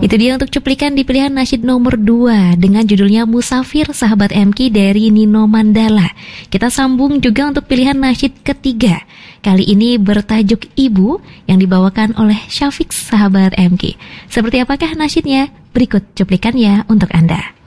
Itu dia untuk cuplikan di pilihan nasyid nomor 2 dengan judulnya Musafir Sahabat MK dari Nino Mandala. Kita sambung juga untuk pilihan nasyid ketiga. Kali ini bertajuk Ibu yang dibawakan oleh Syafiq Sahabat MK. Seperti apakah nasyidnya? Berikut cuplikannya untuk Anda.